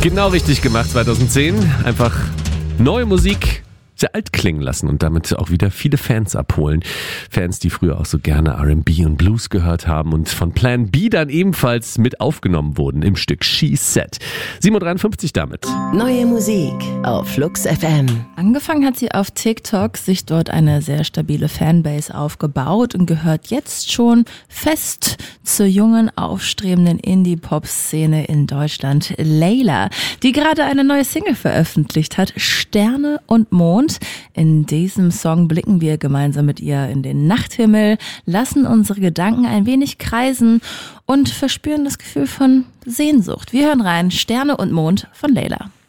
Genau richtig gemacht 2010. Einfach neue Musik sehr alt klingen lassen und damit auch wieder viele Fans abholen. Fans, die früher auch so gerne R&B und Blues gehört haben und von Plan B dann ebenfalls mit aufgenommen wurden im Stück She Said. 7.53 Uhr damit. Neue Musik auf Flux FM. Angefangen hat sie auf TikTok, sich dort eine sehr stabile Fanbase aufgebaut und gehört jetzt schon fest zur jungen, aufstrebenden Indie-Pop-Szene in Deutschland. Layla, die gerade eine neue Single veröffentlicht hat, Sterne und Mond. In diesem Song blicken wir gemeinsam mit ihr in den Nachthimmel, lassen unsere Gedanken ein wenig kreisen und verspüren das Gefühl von Sehnsucht. Wir hören rein, Sterne und Mond von Layla.